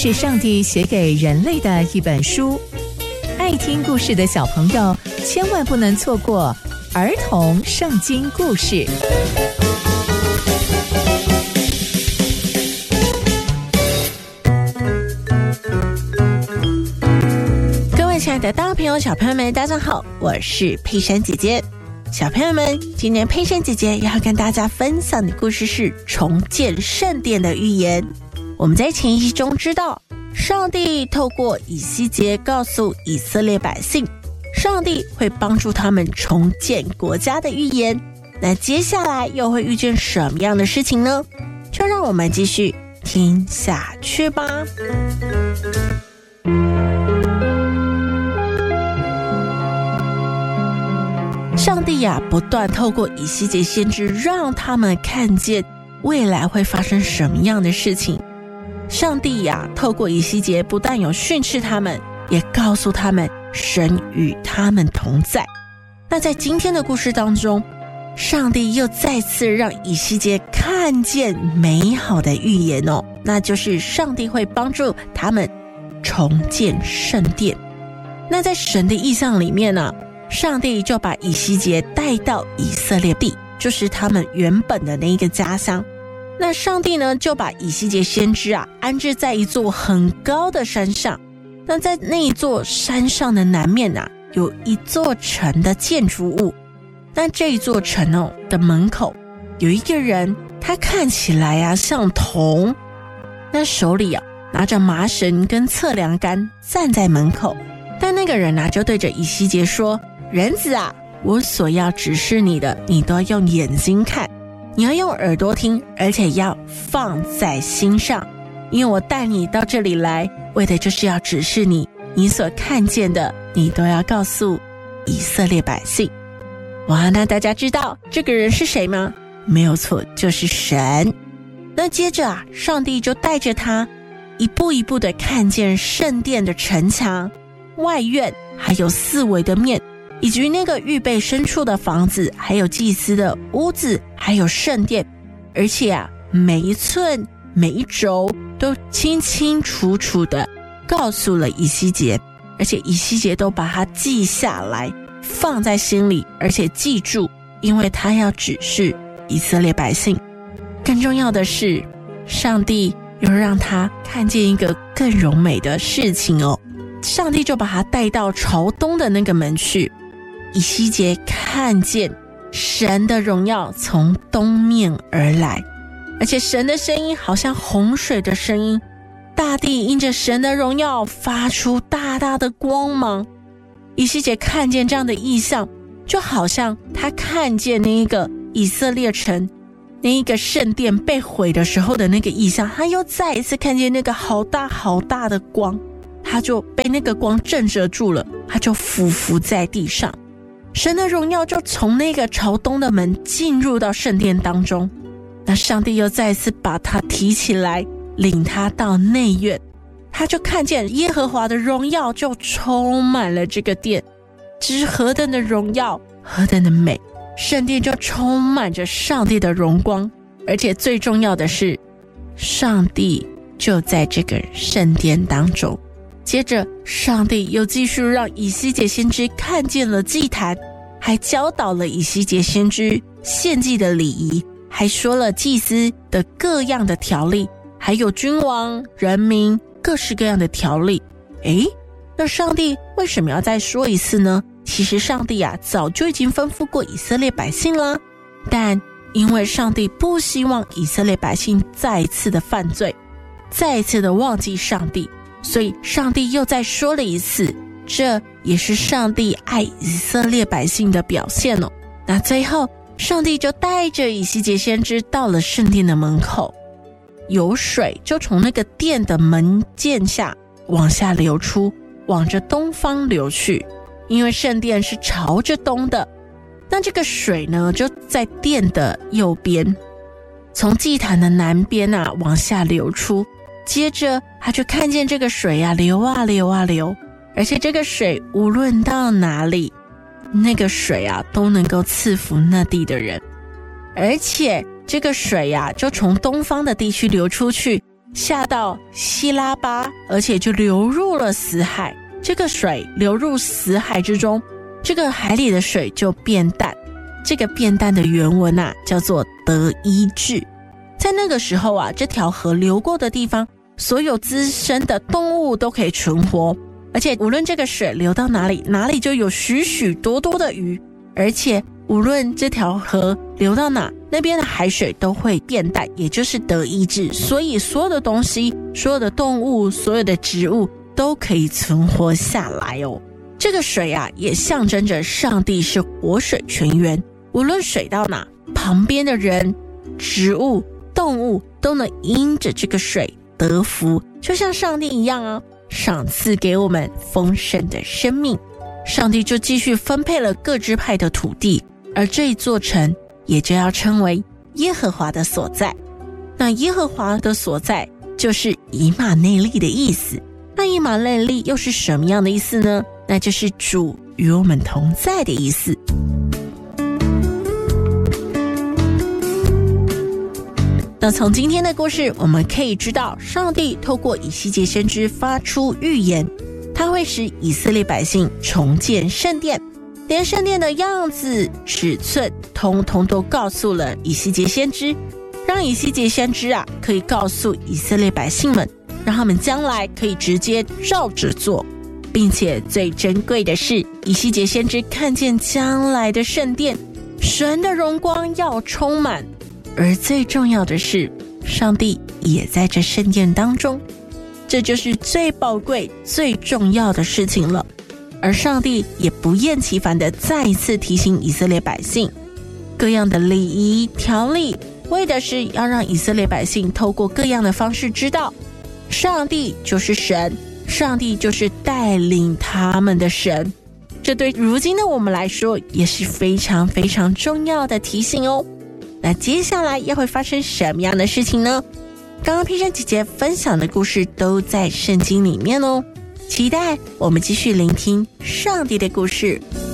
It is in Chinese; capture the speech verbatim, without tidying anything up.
是上帝写给人类的一本书，爱听故事的小朋友千万不能错过儿童圣经故事。各位亲爱的大朋友小朋友们，大家好，我是佩珊姐姐。小朋友们，今天佩珊姐姐要跟大家分享的故事是重建圣殿的预言。我们在前一集中知道，上帝透过以西结告诉以色列百姓，上帝会帮助他们重建国家的预言。那接下来又会遇见什么样的事情呢？就让我们继续听下去吧。上帝呀、啊，不断透过以西结先知，让他们看见未来会发生什么样的事情。上帝呀、啊，透过以西结不但有训斥他们，也告诉他们神与他们同在。那在今天的故事当中，上帝又再次让以西结看见美好的预言哦，那就是上帝会帮助他们重建圣殿。那在神的意象里面呢、啊，上帝就把以西结带到以色列地，就是他们原本的那一个家乡。那上帝呢，就把以西结先知啊安置在一座很高的山上。那在那一座山上的南面啊，有一座城的建筑物。那这一座城哦的门口有一个人，他看起来啊像铜，那手里啊拿着麻绳跟测量杆站在门口。但那个人啊就对着以西结说：人子啊，我所要指示你的，你都要用眼睛看，你要用耳朵听，而且要放在心上，因为我带你到这里来，为的就是要指示你，你所看见的，你都要告诉以色列百姓。哇，那大家知道这个人是谁吗？没有错，就是神。那接着啊，上帝就带着他一步一步的看见圣殿的城墙、外院，还有四围的面，以及那个预备牲畜的房子，还有祭司的屋子，还有圣殿。而且啊，每一寸每一轴都清清楚楚的告诉了以西结，而且以西结都把它记下来，放在心里，而且记住，因为他要指示以色列百姓。更重要的是，上帝又让他看见一个更荣美的事情哦。上帝就把他带到朝东的那个门去，以西结看见神的荣耀从东面而来，而且神的声音好像洪水的声音，大地因着神的荣耀发出大大的光芒。以西结看见这样的异象，就好像他看见那一个以色列城，那一个圣殿被毁的时候的那个异象，他又再一次看见那个好大好大的光，他就被那个光震慑住了，他就俯伏在地上。神的荣耀就从那个朝东的门进入到圣殿当中。那上帝又再一次把他提起来，领他到内院，他就看见耶和华的荣耀就充满了这个殿，这是何等的荣耀，何等的美，圣殿就充满着上帝的荣光。而且最重要的是，上帝就在这个圣殿当中。接着上帝又继续让以西结先知看见了祭坛，还教导了以西结先知献祭的礼仪，还说了祭司的各样的条例，还有君王、人民各式各样的条例。诶，那上帝为什么要再说一次呢？其实上帝啊早就已经吩咐过以色列百姓啦，但因为上帝不希望以色列百姓再一次的犯罪，再一次的忘记上帝，所以上帝又再说了一次，这也是上帝爱以色列百姓的表现哦。那最后上帝就带着以西结先知到了圣殿的门口，有水就从那个殿的门键下往下流出，往着东方流去，因为圣殿是朝着东的。那这个水呢，就在殿的右边，从祭坛的南边啊往下流出。接着他就看见这个水啊流啊流啊流，而且这个水无论到哪里，那个水啊都能够赐福那地的人。而且这个水啊就从东方的地区流出去， 下到希拉巴，而且就流入了死海。这个水流入死海之中，这个海里的水就变淡。这个变淡的原文啊，叫做得医治。在那个时候啊，这条河流过的地方，所有滋生的动物都可以存活，而且无论这个水流到哪里，哪里就有许许多多的鱼，而且无论这条河流到哪，那边的海水都会变淡，也就是得医治。所以所有的东西，所有的动物，所有的植物都可以存活下来哦。这个水啊，也象征着上帝是活水泉源，无论水到哪，旁边的人、植物、动物都能因着这个水得福，就像上帝一样啊，赏赐给我们丰盛的生命。上帝就继续分配了各支派的土地，而这一座城也就要称为耶和华的所在。那耶和华的所在就是以马内利的意思。那以马内利又是什么样的意思呢？那就是主与我们同在的意思。那从今天的故事我们可以知道，上帝透过以西结先知发出预言，他会使以色列百姓重建圣殿，连圣殿的样子、尺寸通通都告诉了以西结先知，让以西结先知啊可以告诉以色列百姓们，让他们将来可以直接照着做。并且最珍贵的是，以西结先知看见将来的圣殿，神的荣光要充满，而最重要的是，上帝也在这圣殿当中，这就是最宝贵最重要的事情了。而上帝也不厌其烦地再一次提醒以色列百姓，各样的礼仪条例，为的是要让以色列百姓透过各样的方式知道，上帝就是神，上帝就是带领他们的神。这对如今的我们来说也是非常非常重要的提醒哦。那接下来又会发生什么样的事情呢？刚刚佩珊姐姐分享的故事都在圣经里面哦，期待我们继续聆听上帝的故事。